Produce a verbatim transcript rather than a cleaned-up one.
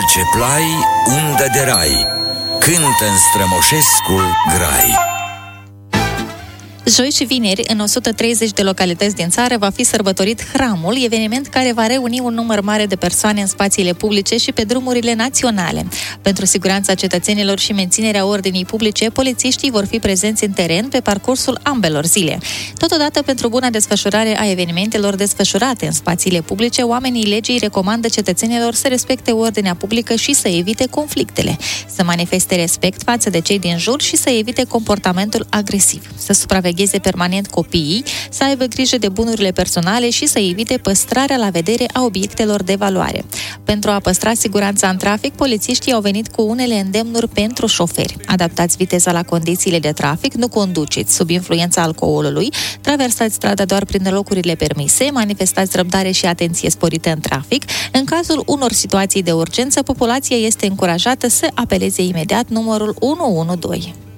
dulce plai, undă de rai, cântă în Strămoșescu grai. Joi și vineri, în o sută treizeci de localități din țară, va fi sărbătorit Hramul, eveniment care va reuni un număr mare de persoane în spațiile publice și pe drumurile naționale. Pentru siguranța cetățenilor și menținerea ordinii publice, polițiștii vor fi prezenți în teren pe parcursul ambelor zile. Totodată, pentru buna desfășurare a evenimentelor desfășurate în spațiile publice, oamenii legii recomandă cetățenilor să respecte ordinea publică și să evite conflictele, să manifeste respect față de cei din jur și să evite comportamentul agresiv, să supravegheze permanent copiii, să aibă grijă de bunurile personale și să evite păstrarea la vedere a obiectelor de valoare. Pentru a păstra siguranța în trafic, polițiștii au venit cu unele îndemnuri pentru șoferi. Adaptați viteza la condițiile de trafic, nu conduceți sub influența alcoolului, traversați strada doar prin locurile permise, manifestați răbdare și atenție sporită în trafic. În cazul unor situații de urgență, populația este încurajată să apeleze imediat numărul unu unu doi.